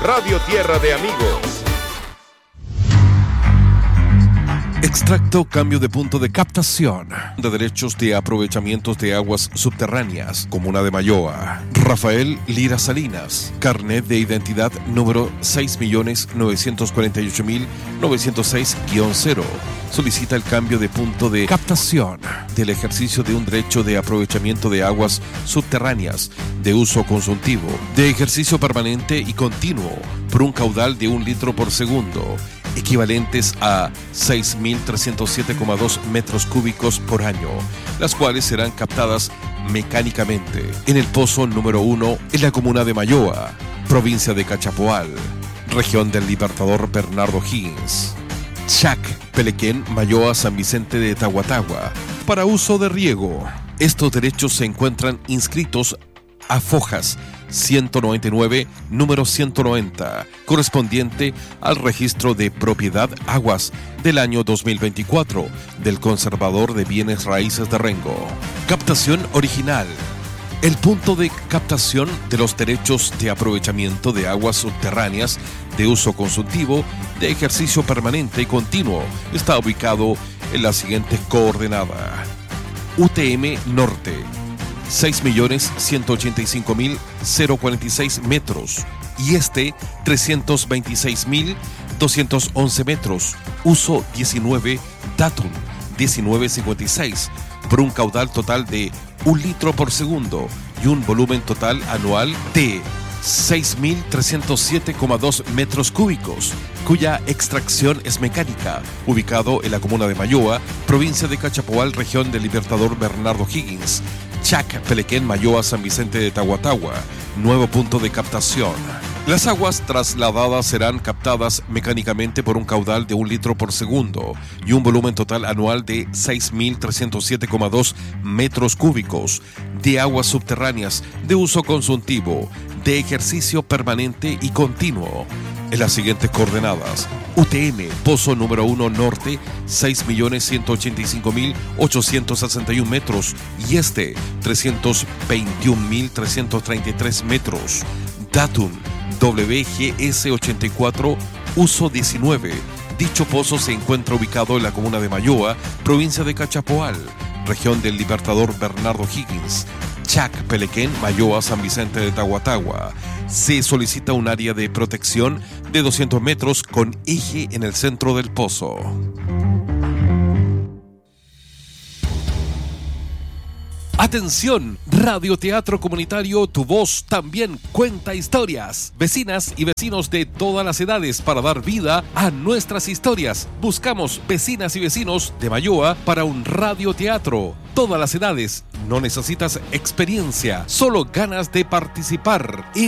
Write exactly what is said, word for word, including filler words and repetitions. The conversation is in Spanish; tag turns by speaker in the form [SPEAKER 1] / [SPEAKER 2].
[SPEAKER 1] Radio Tierra de Amigos.
[SPEAKER 2] Extracto cambio de punto de captación de derechos de aprovechamientos de aguas subterráneas, Comuna de Mayoa. Rafael Lira Salinas, carnet de identidad número seis millones novecientos cuarenta y ocho mil novecientos seis guion cero. Solicita el cambio de punto de captación del ejercicio de un derecho de aprovechamiento de aguas subterráneas de uso consultivo, de ejercicio permanente y continuo, por un caudal de un litro por segundo, equivalentes a seis mil trescientos siete coma dos metros cúbicos por año, las cuales serán captadas mecánicamente en el pozo número uno en la comuna de Mayoa, provincia de Cachapoal, región del Libertador Bernardo Higgins. Chac, Pelequén, Mayoa, San Vicente de Tahuatahua, para uso de riego. Estos derechos se encuentran inscritos a Fojas ciento noventa y nueve, número ciento noventa, correspondiente al registro de propiedad aguas del año dos mil veinticuatro del Conservador de Bienes Raíces de Rengo. Captación original. El punto de captación de los derechos de aprovechamiento de aguas subterráneas de uso consultivo de ejercicio permanente y continuo está ubicado en la siguiente coordenada: U T M Norte, seis millones ciento ochenta y cinco mil cuarenta y seis metros, y este trescientos veintiséis mil doscientos once metros, uso diecinueve, datum diecinueve cincuenta y seis, por un caudal total de un litro por segundo y un volumen total anual de seis mil trescientos siete coma dos metros cúbicos, cuya extracción es mecánica, ubicado en la comuna de Mayoa, provincia de Cachapoal, región del Libertador Bernardo Higgins. Chac, Pelequén, Mayoa, San Vicente de Tahuatahua, nuevo punto de captación. Las aguas trasladadas serán captadas mecánicamente por un caudal de un litro por segundo y un volumen total anual de seis mil trescientos siete coma dos metros cúbicos de aguas subterráneas de uso consultivo, de ejercicio permanente y continuo, en las siguientes coordenadas: U T M, Pozo número uno Norte, seis millones ciento ochenta y cinco mil ochocientos sesenta y uno metros, y este, trescientos veintiún mil trescientos treinta y tres metros. Datum, W G S ochenta y cuatro, uso diecinueve. Dicho pozo se encuentra ubicado en la comuna de Mayoa, provincia de Cachapoal, región del Libertador Bernardo Higgins. Chac, Pelequén, Mayoa, San Vicente de Tahuatahua. Se solicita un área de protección de doscientos metros con eje en el centro del pozo. Atención, Radioteatro Comunitario Tu Voz también cuenta historias. Vecinas y vecinos de todas las edades para dar vida a nuestras historias. Buscamos vecinas y vecinos de Mayoa para un radioteatro. Todas las edades, no necesitas experiencia, solo ganas de participar.